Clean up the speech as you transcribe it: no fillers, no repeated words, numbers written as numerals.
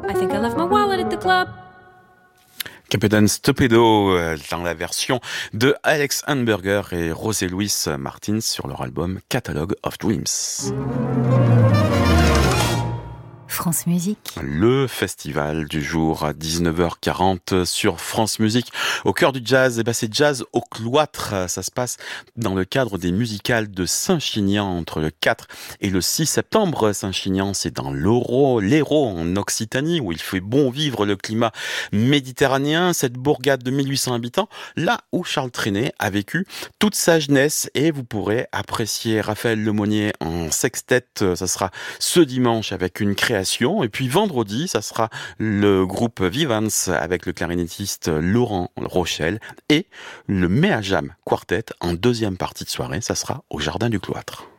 I think I left my wallet at the club. Captain Stupido dans la version de Alex Hamburger et José Luis Martins sur leur album Catalogue of Dreams. France Musique. Le festival du jour à 19h40 sur France Musique. Au cœur du jazz, c'est Jazz au Cloître. Ça se passe dans le cadre des musicales de Saint-Chinian entre le 4 et le 6 septembre. Saint-Chinian, c'est dans l'Hérault en Occitanie où il fait bon vivre le climat méditerranéen. Cette bourgade de 1800 habitants, là où Charles Trenet a vécu toute sa jeunesse. Et vous pourrez apprécier Raphaël Lemonnier en sextette. Ça sera ce dimanche avec une création. Et puis vendredi, ça sera le groupe Vivans avec le clarinettiste Laurent Rochelle et le Mea Jam Quartet en deuxième partie de soirée. Ça sera au Jardin du Cloître.